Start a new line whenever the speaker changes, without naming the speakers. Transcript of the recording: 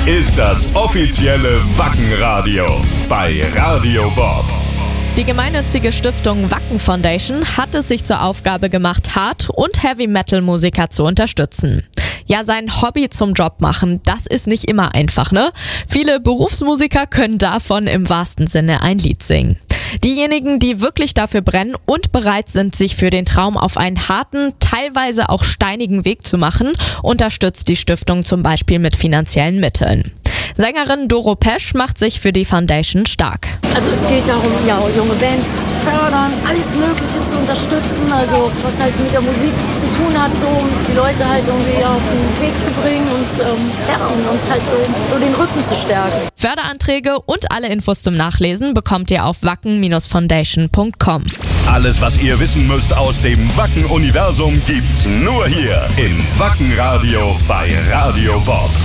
ist das offizielle Wacken-Radio bei Radio Bob.
Die gemeinnützige Stiftung Wacken Foundation hat es sich zur Aufgabe gemacht, Hard- und Heavy-Metal-Musiker zu unterstützen. Ja, sein Hobby zum Job machen, das ist nicht immer einfach, ne? Viele Berufsmusiker können davon im wahrsten Sinne ein Lied singen. Diejenigen, die wirklich dafür brennen und bereit sind, sich für den Traum auf einen harten, teilweise auch steinigen Weg zu machen, unterstützt die Stiftung zum Beispiel mit finanziellen Mitteln. Sängerin Doro Pesch macht sich für die Foundation stark.
Also es geht darum, ja, junge Bands zu fördern, alles Mögliche zu unterstützen, also was halt mit der Musik zu tun hat, so die Leute halt irgendwie auf den Weg zu bringen und halt so den Rücken zu stärken.
Förderanträge und alle Infos zum Nachlesen bekommt ihr auf wacken-foundation.com.
Alles, was ihr wissen müsst aus dem Wacken-Universum, gibt's nur hier im Wacken-Radio bei Radio Bob.